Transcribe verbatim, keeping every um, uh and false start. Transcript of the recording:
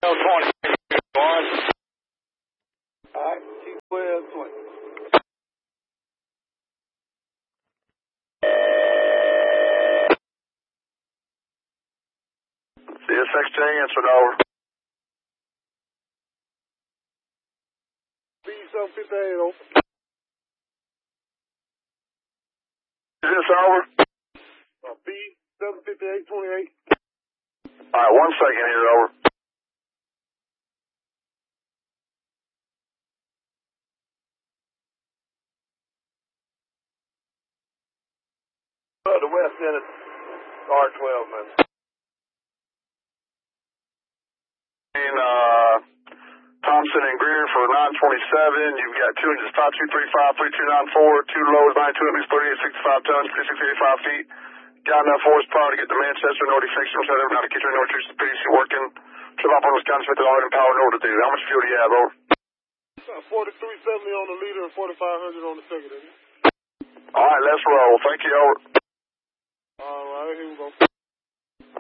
twenty. Alright, T twelve twenty. C S X J answered over. B seven fifty-eight over. Is this over? Uh, B seven fifty-eight twenty-eight. Alright, one second here, over. Uh, the West End is R twelve, man. And, uh, Thompson and Greer for nine twenty-seven. You've got two engines, five two three five, three two nine four, two lows, nine two at least thirty-eight sixty-five tons, thirty-six eighty-five feet. Got enough horsepower to get to Manchester, no defection, set up, now to Kitchener, North Texas, P D C working. Trip up on Wisconsin, Smith, all in power, know what to do. How much fuel do you have, over? Uh, forty-three seventy on the leader and forty-five hundred on the secondary. Alright, let's roll. Thank you, over. Alright, here we go.